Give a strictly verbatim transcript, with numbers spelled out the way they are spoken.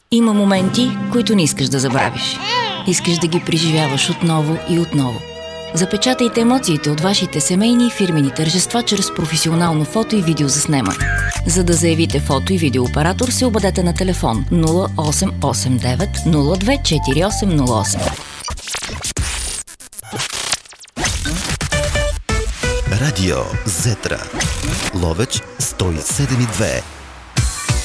Има моменти, които не искаш да забравиш. Искаш да ги преживяваш отново и отново. Запечатайте емоциите от вашите семейни и фирмени тържества чрез професионално фото и видео заснемане. За да заявите фото и видеооператор, се обадете на телефон нула осем осем девет нула две четири осем нула осем. Радио Зетра. Ловеч сто и седем и две.